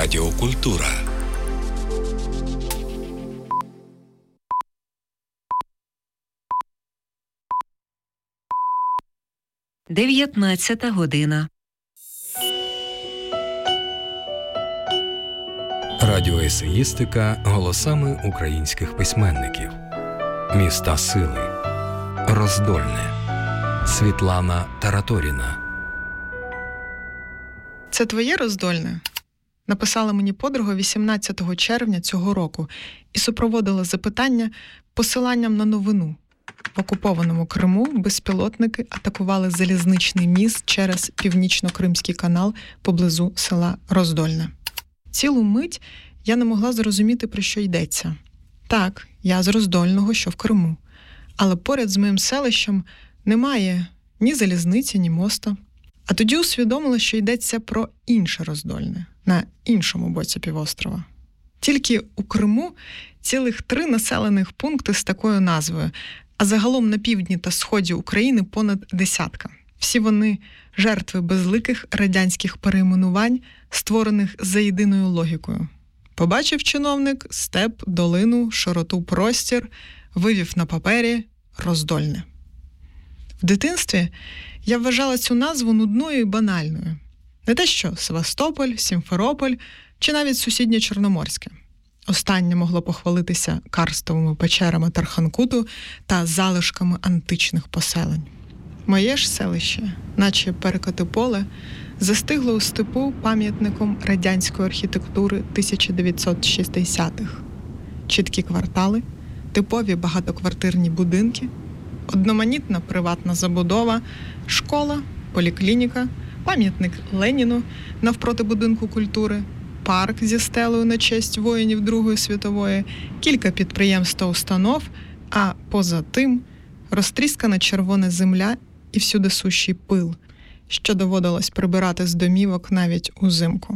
Радіокультура. Дев'ятнадцята година. Радіоесеїстика голосами українських письменників. Міста сили. Роздольне. Світлана Тараторіна. «Це твоє Роздольне?» Написала мені подруга 18 червня цього року і супроводила запитання посиланням на новину. В окупованому Криму безпілотники атакували залізничний міст через Північно-Кримський канал поблизу села Роздольне. Цілу мить я не могла зрозуміти, про що йдеться. Так, я з Роздольного, що в Криму. Але поряд з моїм селищем немає ні залізниці, ні моста. А тоді усвідомила, що йдеться про інше Роздольне, на іншому боці півострова. Тільки у Криму цілих 3 населених пункти з такою назвою, а загалом на півдні та сході України понад 10. Всі вони жертви безликих радянських перейменувань, створених за єдиною логікою. Побачив чиновник степ, долину, широту, простір, вивів на папері Роздольне. В дитинстві я вважала цю назву нудною і банальною. Не те що Севастополь, Сімферополь чи навіть сусіднє Чорноморське. Останнє могло похвалитися карстовими печерами Тарханкуту та залишками античних поселень. Моє ж селище, наче перекоти поле, застигло у степу пам'ятником радянської архітектури 1960-х. Чіткі квартали, типові багатоквартирні будинки, одноманітна приватна забудова, школа, поліклініка, пам'ятник Леніну навпроти будинку культури, парк зі стелею на честь воїнів Другої світової, кілька підприємств та установ, а поза тим розтріскана червона земля і всюди сущий пил, що доводилось прибирати з домівок навіть узимку.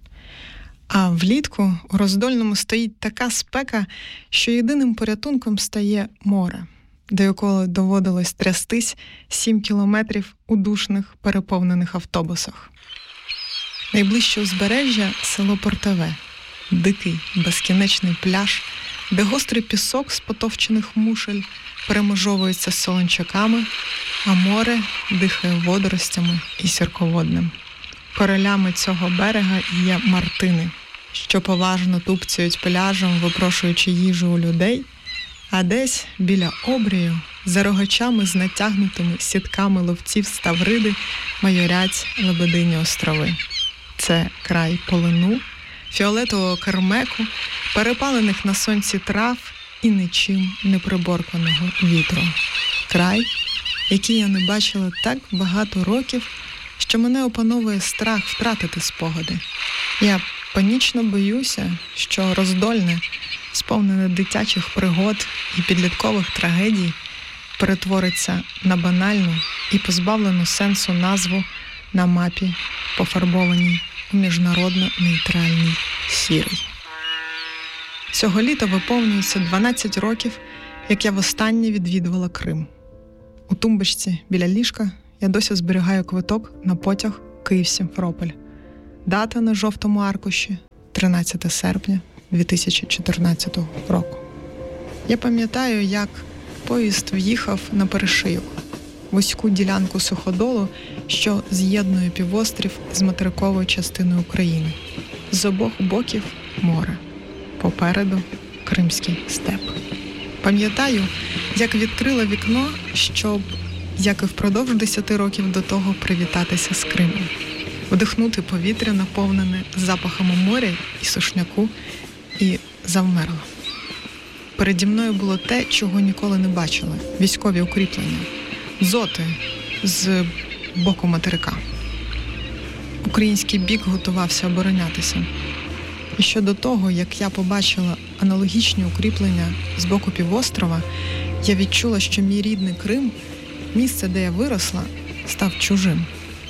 А влітку у Роздольному стоїть така спека, що єдиним порятунком стає море, до якого доводилось трястись 7 кілометрів у душних переповнених автобусах. Найближче узбережжя – село Портове, дикий, безкінечний пляж, де гострий пісок з потовчених мушель перемежовується з солончаками, а море дихає водоростями і сірководним. Королями цього берега є мартини, що поважно тупцюють пляжем, випрошуючи їжу у людей, а десь біля обрію, за рогачами з натягнутими сітками ловців ставриди майорять Лебедині острови. Це край полину, фіолетового кермеку, перепалених на сонці трав і нічим не приборканого вітру. Край, який я не бачила так багато років, що мене опановує страх втратити спогади. Я панічно боюся, що Роздольне, сповнене дитячих пригод і підліткових трагедій, перетвориться на банальну і позбавлену сенсу назву на мапі, пофарбованій у міжнародно-нейтральний сірий. Цього літа виповнюється 12 років, як я востаннє відвідувала Крим. У тумбочці біля ліжка я досі зберігаю квиток на потяг Київ-Сімферополь. Дата на жовтому аркуші – 13 серпня 2014 року. Я пам'ятаю, як поїзд в'їхав на перешийок, вузьку ділянку суходолу, що з'єднує півострів з материковою частиною України. З обох боків – море. Попереду – кримський степ. Пам'ятаю, як відкрила вікно, щоб, як і впродовж 10 років до того, привітатися з Кримом. Вдихнути повітря, наповнене запахами моря і сушняку, і завмерла. Переді мною було те, чого ніколи не бачила – військові укріплення. Дзоти з боку материка. Український бік готувався оборонятися. І ще до того, як я побачила аналогічні укріплення з боку півострова, я відчула, що мій рідний Крим, місце, де я виросла, став чужим.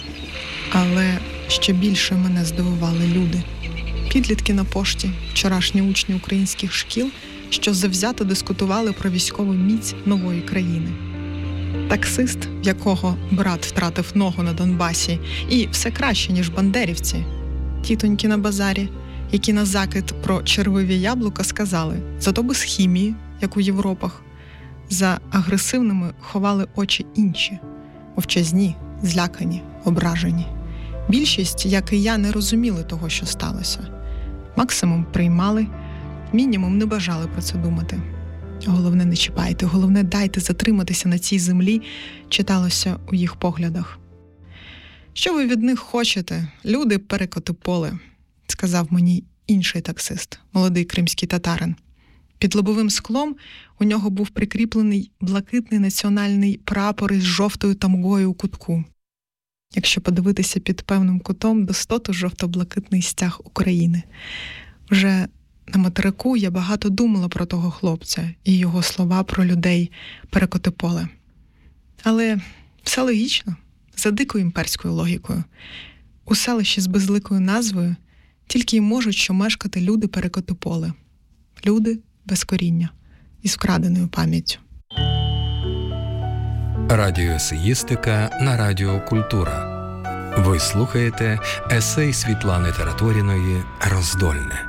Але ще більше мене здивували люди. Підлітки на пошті, вчорашні учні українських шкіл, що завзято дискутували про військову міць нової країни. Таксист, в якого брат втратив ногу на Донбасі, і все краще, ніж бандерівці. Тітоньки на базарі, які на закид про червиві яблука сказали: зато без хімії, як у Європах. За агресивними ховали очі інші, мовчазні, злякані, ображені. Більшість, як і я, не розуміли того, що сталося. Максимум приймали, мінімум не бажали про це думати. Головне, не чіпайте, головне, дайте затриматися на цій землі, читалося у їх поглядах. «Що ви від них хочете? Люди – перекоти поле», – сказав мені інший таксист, молодий кримський татарин. Під лобовим склом у нього був прикріплений блакитний національний прапор із жовтою тамгою у кутку. Якщо подивитися під певним кутом, достоту жовто-блакитний стяг України. Вже на материку я багато думала про того хлопця і його слова про людей перекоти поле. Але все логічно, за дикою імперською логікою. У селищі з безликою назвою тільки й можуть що мешкати люди перекоти поле. Люди без коріння, із вкраденою пам'яттю. Радіоесеїстика на Радіо Культура. Ви слухаєте есей Світлани Тараторіної «Роздольне».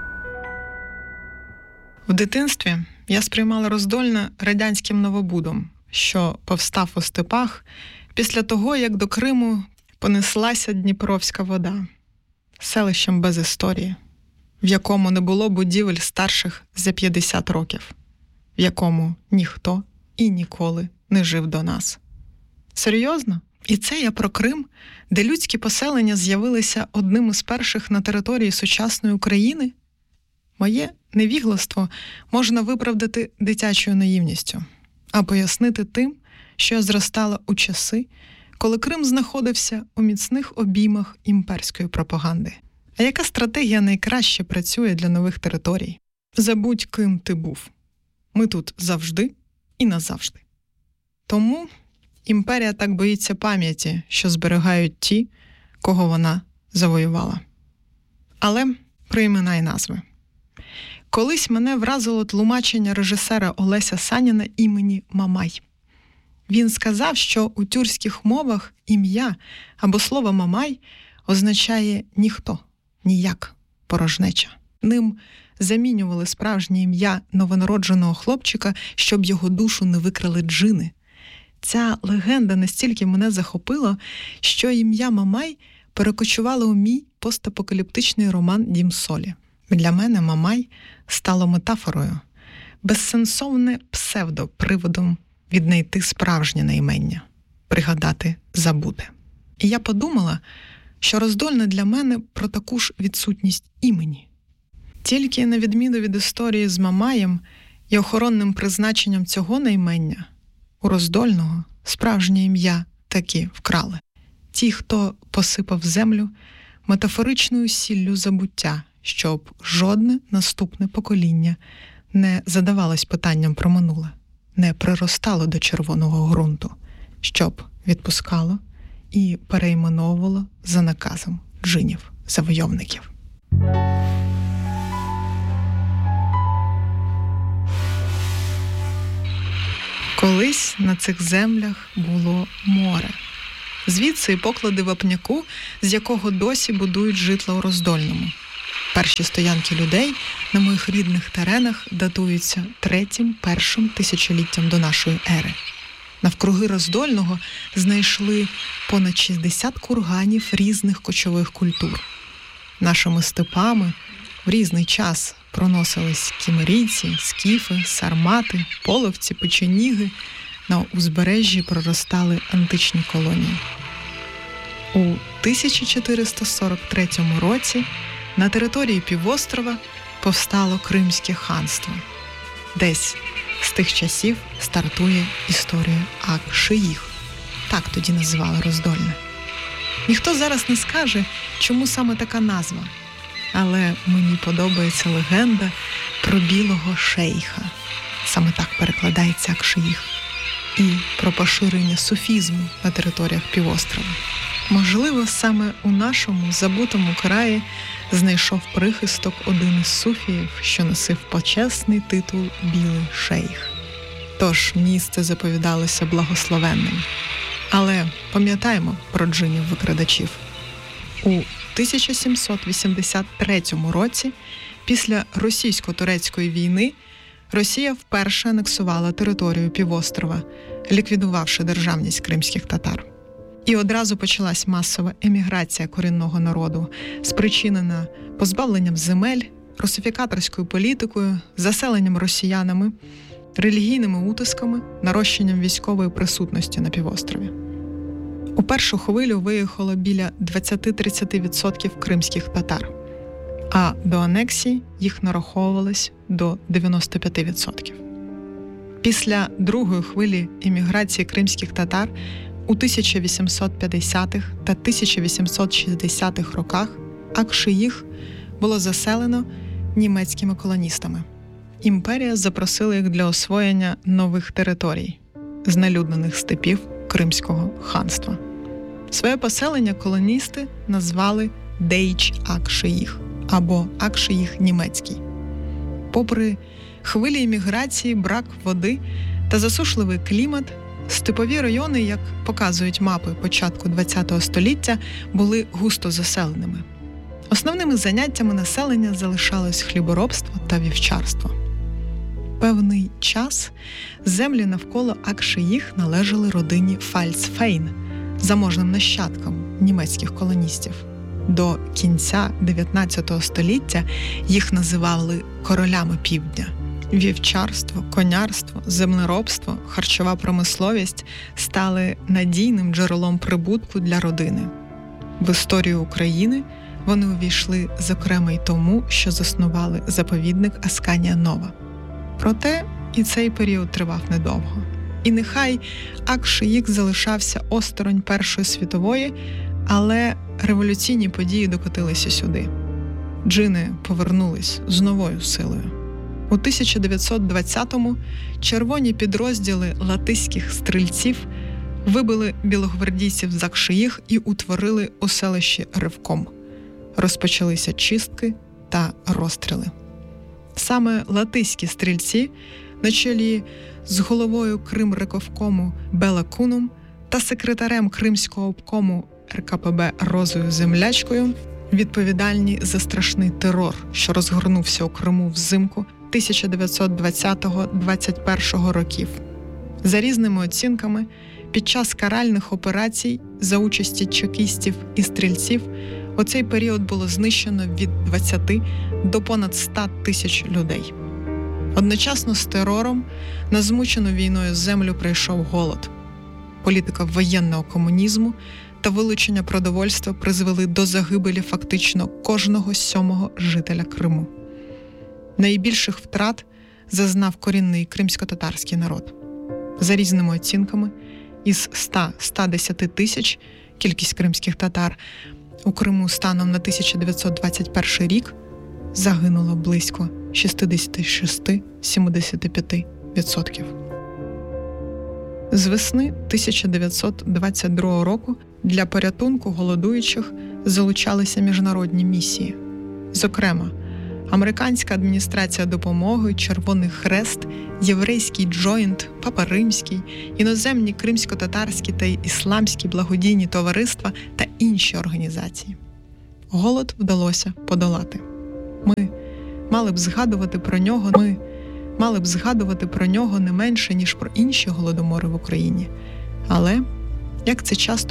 В дитинстві я сприймала Роздольне радянським новобудом, що повстав у степах після того, як до Криму понеслася Дніпровська вода, селищем без історії, в якому не було будівель старших за 50 років, в якому ніхто і ніколи не жив до нас. Серйозно? І це я про Крим, де людські поселення з'явилися одним із перших на території сучасної України? Моє невігластво можна виправдати дитячою наївністю, а пояснити тим, що я зростала у часи, коли Крим знаходився у міцних обіймах імперської пропаганди. А яка стратегія найкраще працює для нових територій? Забудь, ким ти був. Ми тут завжди і назавжди. Тому імперія так боїться пам'яті, що зберігають ті, кого вона завоювала. Але про імена й назви. Колись мене вразило тлумачення режисера Олеся Саніна імені Мамай. Він сказав, що у тюркських мовах ім'я або слово «Мамай» означає «ніхто», «ніяк», «порожнеча». Ним замінювали справжнє ім'я новонародженого хлопчика, щоб його душу не викрали джини. Ця легенда настільки мене захопила, що ім'я Мамай перекочувало у мій постапокаліптичний роман «Дім солі». Для мене Мамай стало метафорою, безсенсовне псевдоприводом віднайти справжнє наймення, пригадати забуте. І я подумала, що Роздольне для мене про таку ж відсутність імені. Тільки на відміну від історії з Мамаєм і охоронним призначенням цього наймення, у Роздольного справжнє ім'я таки вкрали. Ті, хто посипав землю метафоричною сіллю забуття, щоб жодне наступне покоління не задавалось питанням про минуле, не приростало до червоного ґрунту, щоб відпускало і перейменовувало за наказом джинів-завойовників. Колись на цих землях було море. Звідси і поклади вапняку, з якого досі будують житла у Роздольному. Перші стоянки людей на моїх рідних теренах датуються 3-1 тисячоліттям до нашої ери. Навкруги Роздольного знайшли понад 60 курганів різних кочових культур. Нашими степами в різний час проносились кімерійці, скіфи, сармати, половці, печеніги. На узбережжі проростали античні колонії. У 1443 році на території півострова повстало Кримське ханство. Десь з тих часів стартує історія Ак-Шиїх. Так тоді називали Роздольне. Ніхто зараз не скаже, чому саме така назва. Але мені подобається легенда про білого шейха. Саме так перекладається Ак-Шиїх. І про поширення суфізму на територіях півострова. Можливо, саме у нашому забутому краї знайшов прихисток один із суфіїв, що носив почесний титул «Білий шейх». Тож місце заповідалося благословенним. Але пам'ятаємо про джинів-викрадачів. У 1783 році, після російсько-турецької війни, Росія вперше анексувала територію півострова, ліквідувавши державність кримських татар. І одразу почалась масова еміграція корінного народу, спричинена позбавленням земель, русифікаторською політикою, заселенням росіянами, релігійними утисками, нарощенням військової присутності на півострові. У першу хвилю виїхало біля 20-30% кримських татар, а до анексії їх нараховувалось до 95%. Після другої хвилі еміграції кримських татар у 1850-х та 1860-х роках Акшиїх було заселено німецькими колоністами. Імперія запросила їх для освоєння нових територій, знелюднених степів Кримського ханства. Своє поселення колоністи назвали Дейч Акшиїх або Акшиїх німецький. Попри хвилі еміграції, брак води та засушливий клімат, степові райони, як показують мапи початку ХХ століття, були густо заселеними. Основними заняттями населення залишалось хліборобство та вівчарство. Певний час землі навколо Акшиїх належали родині Фальцфейн, заможним нащадкам німецьких колоністів. До кінця 19 століття їх називали королями півдня. Вівчарство, конярство, землеробство, харчова промисловість стали надійним джерелом прибутку для родини. В історію України вони увійшли, зокрема, й тому, що заснували заповідник Асканія Нова. Проте і цей період тривав недовго. І нехай Акшиїх залишався осторонь Першої світової, але революційні події докотилися сюди. Джини повернулись з новою силою. У 1920-му червоні підрозділи латиських стрільців вибили білогвардійців з Акшиїх і утворили у селищі Ревком. Розпочалися чистки та розстріли. Саме латиські стрільці на чолі з головою Кримрековкому Белакуном та секретарем Кримського обкому РКПБ Розою Землячкою відповідальні за страшний терор, що розгорнувся у Криму взимку 1920-21 років. За різними оцінками, під час каральних операцій за участі чекістів і стрільців у цей період було знищено від 20 до понад 100 тисяч людей. Одночасно з терором на змучену війною землю прийшов голод. Політика воєнного комунізму та вилучення продовольства призвели до загибелі фактично кожного 7-го жителя Криму. Найбільших втрат зазнав корінний кримсько-татарський народ. За різними оцінками, із 100-110 тисяч кількість кримських татар у Криму станом на 1921 рік загинуло близько 66-75%. З весни 1922 року для порятунку голодуючих залучалися міжнародні місії. Зокрема, Американська адміністрація допомоги, Червоний Хрест, Єврейський Джойнт, Папа Римський, іноземні кримсько-татарські та ісламські благодійні товариства та інші організації. Голод вдалося подолати. Ми мали б згадувати про нього не менше, ніж про інші голодомори в Україні. Але, як це часто